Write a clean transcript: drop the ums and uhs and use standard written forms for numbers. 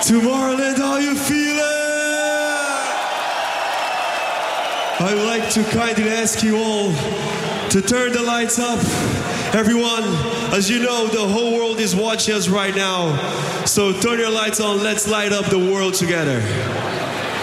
Tomorrowland, how you feeling? I would like to kindly ask you all to turn the lights up. Everyone, as you know, the whole world is watching us right now. So turn your lights on, let's light up the world together.